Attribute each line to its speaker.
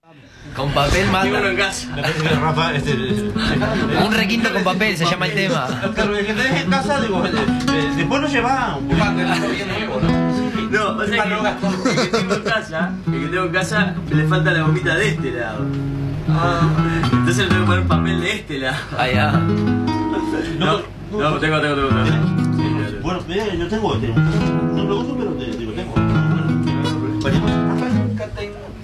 Speaker 1: Con papel
Speaker 2: Tengo uno
Speaker 1: mata.
Speaker 2: en casa.
Speaker 3: Rafa,
Speaker 1: Un requinto con papel se llama el tema.
Speaker 3: Pero el que tenés en casa, digo, después lo llevas.
Speaker 2: No, o sea que el que tengo en casa, le falta la gomita de este lado. Entonces le tengo que poner papel de este lado.
Speaker 1: Allá.
Speaker 2: No, tengo.
Speaker 3: Bueno, yo tengo. No lo uso, pero te digo, tengo. Bueno,
Speaker 2: Nunca tengo.